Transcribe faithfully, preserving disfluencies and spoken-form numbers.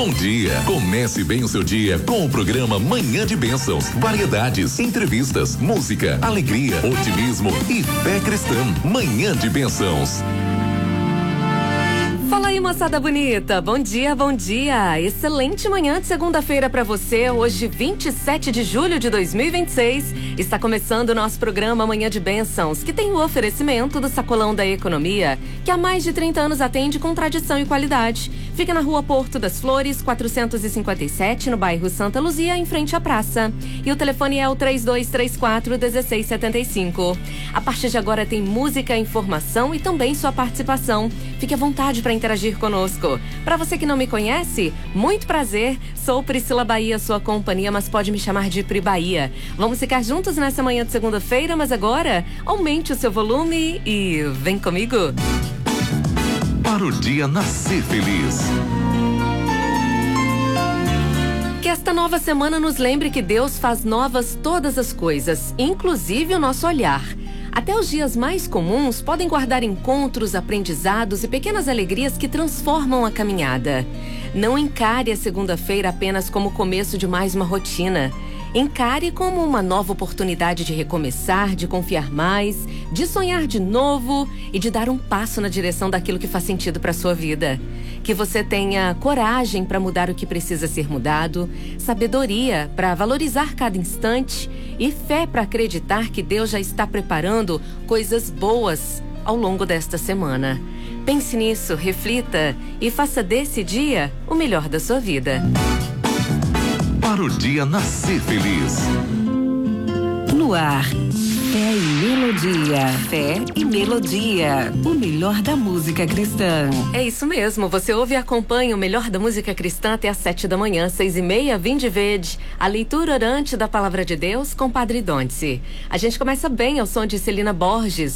Bom dia. Comece bem o seu dia com o programa Manhã de Bênçãos. Variedades, entrevistas, música, alegria, otimismo e fé cristã. Manhã de Bênçãos. Fala aí, moçada bonita. Bom dia, bom dia. Excelente manhã de segunda-feira pra você. Hoje, vinte e sete de julho de dois mil e vinte e seis. Está começando o nosso programa Manhã de Bênçãos, que tem o oferecimento do Sacolão da Economia, que há mais de trinta anos atende com tradição e qualidade. Fica na rua Porto das Flores, quatrocentos e cinquenta e sete, no bairro Santa Luzia, em frente à praça. E o telefone é o três dois três quatro, um seis sete cinco. A partir de agora tem música, informação e também sua participação. Fique à vontade para interagir conosco. Para você que não me conhece, muito prazer. Sou Priscila Bahia, sua companhia, mas pode me chamar de Pri Bahia. Vamos ficar juntos nessa manhã de segunda-feira, mas agora aumente o seu volume e vem comigo. Para o dia nascer feliz. Que esta nova semana nos lembre que Deus faz novas todas as coisas, inclusive o nosso olhar. Até os dias mais comuns podem guardar encontros, aprendizados e pequenas alegrias que transformam a caminhada. Não encare a segunda-feira apenas como o começo de mais uma rotina. Encare como uma nova oportunidade de recomeçar, de confiar mais, de sonhar de novo e de dar um passo na direção daquilo que faz sentido para a sua vida. Que você tenha coragem para mudar o que precisa ser mudado, sabedoria para valorizar cada instante e fé para acreditar que Deus já está preparando coisas boas ao longo desta semana. Pense nisso, reflita e faça desse dia o melhor da sua vida. Para o dia nascer feliz. No ar, fé e melodia. Fé e melodia. O melhor da música cristã. É isso mesmo. Você ouve e acompanha o melhor da música cristã até às sete da manhã, seis e meia, Vinde Verde. A leitura orante da Palavra de Deus com Padre Donte. A gente começa bem ao som de Celina Borges.